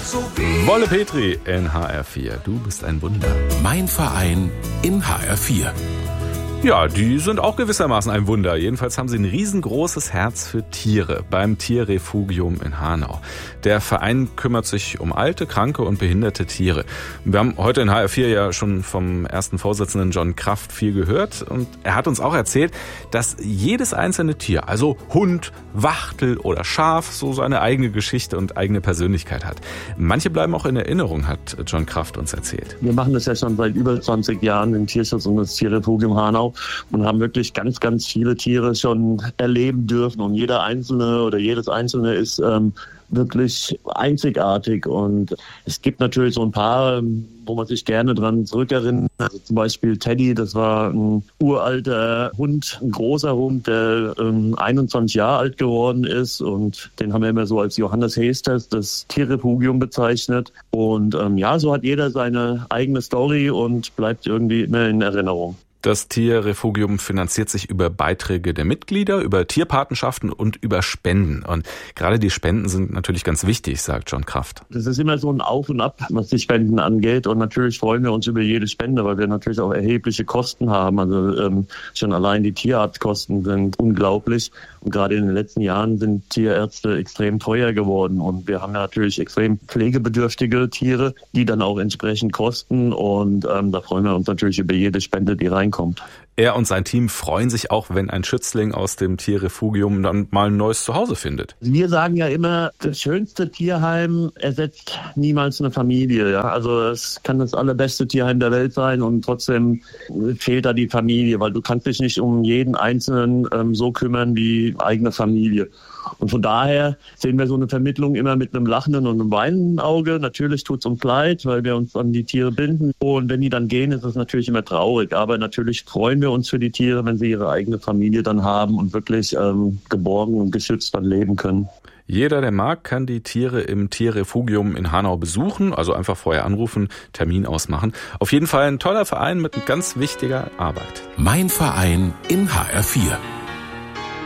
Wolle Petri in HR4. Du bist ein Wunder. Mein Verein in HR4. Ja, die sind auch gewissermaßen ein Wunder. Jedenfalls haben sie ein riesengroßes Herz für Tiere beim Tierrefugium in Hanau. Der Verein kümmert sich um alte, kranke und behinderte Tiere. Wir haben heute in HR4 ja schon vom ersten Vorsitzenden John Kraft viel gehört. Und er hat uns auch erzählt, dass jedes einzelne Tier, also Hund, Wachtel oder Schaf, so seine eigene Geschichte und eigene Persönlichkeit hat. Manche bleiben auch in Erinnerung, hat John Kraft uns erzählt. Wir machen das ja schon seit über 20 Jahren im Tierschutz und das Tierrefugium Hanau. Und haben wirklich ganz, ganz viele Tiere schon erleben dürfen. Und jeder Einzelne oder jedes Einzelne ist wirklich einzigartig. Und es gibt natürlich so ein paar, wo man sich gerne dran zurückerinnert. Also zum Beispiel Teddy, das war ein uralter Hund, ein großer Hund, der 21 Jahre alt geworden ist. Und den haben wir immer so als Johannes Heesters, das Tierrefugium, bezeichnet. Und so hat jeder seine eigene Story und bleibt irgendwie immer in Erinnerung. Das Tierrefugium finanziert sich über Beiträge der Mitglieder, über Tierpatenschaften und über Spenden. Und gerade die Spenden sind natürlich ganz wichtig, sagt John Kraft. Das ist immer so ein Auf und Ab, was die Spenden angeht. Und natürlich freuen wir uns über jede Spende, weil wir natürlich auch erhebliche Kosten haben. Also schon allein die Tierarztkosten sind unglaublich. Und gerade in den letzten Jahren sind Tierärzte extrem teuer geworden. Und wir haben ja natürlich extrem pflegebedürftige Tiere, die dann auch entsprechend kosten. Und da freuen wir uns natürlich über jede Spende, die reinkommt. Er und sein Team freuen sich auch, wenn ein Schützling aus dem Tierrefugium dann mal ein neues Zuhause findet. Wir sagen ja immer, das schönste Tierheim ersetzt niemals eine Familie. Ja? Also es kann das allerbeste Tierheim der Welt sein und trotzdem fehlt da die Familie, weil du kannst dich nicht um jeden Einzelnen so kümmern wie eigene Familie. Und von daher sehen wir so eine Vermittlung immer mit einem lachenden und einem weinenden Auge. Natürlich tut es uns leid, weil wir uns an die Tiere binden. Und wenn die dann gehen, ist es natürlich immer traurig. Aber natürlich freuen wir uns für die Tiere, wenn sie ihre eigene Familie dann haben und wirklich geborgen und geschützt dann leben können. Jeder, der mag, kann die Tiere im Tierrefugium in Hanau besuchen. Also einfach vorher anrufen, Termin ausmachen. Auf jeden Fall ein toller Verein mit ganz wichtiger Arbeit. Mein Verein in HR4.